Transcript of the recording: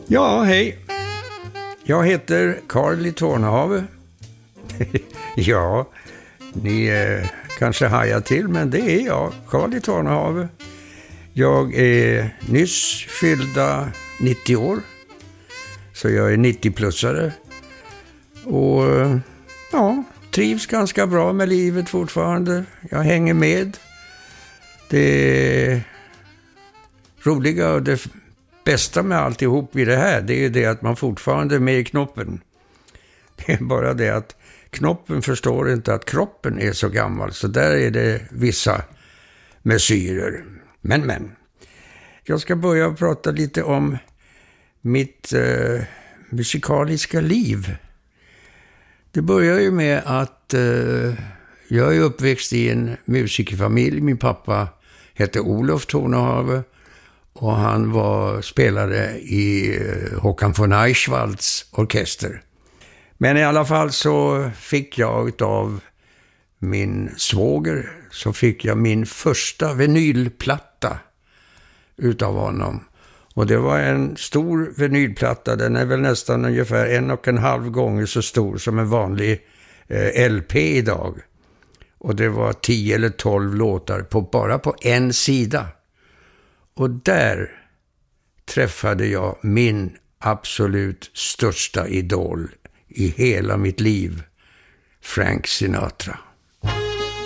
Ja, hej. Jag heter Carl Tornhave. Ja, ni kanske hajar till, men det är jag, Carl Tornhave. Jag är nyss fyllda 90 år, så jag är 90-plussare. Och ja, trivs ganska bra med livet fortfarande. Jag hänger med. Det roliga och det bästa med alltihop i det här, det är ju det att man fortfarande är med i knoppen. Det är bara det att knoppen förstår inte att kroppen är så gammal, så där är det vissa mesyrer. Men, jag ska börja prata lite om mitt musikaliska liv. Det börjar ju med att jag är uppväxt i en musikerfamilj. Min pappa hette Olof Tornhave och han spelade i Håkan von Eichwalds orkester. Men i alla fall så fick jag av min svåger, så fick jag min första vinylplatta utav honom. Och det var en stor vinylplatta, den är väl nästan ungefär 1,5 gånger så stor som en vanlig LP idag. Och det var 10 eller 12 låtar bara på en sida. Och där träffade jag min absolut största idol i hela mitt liv, Frank Sinatra.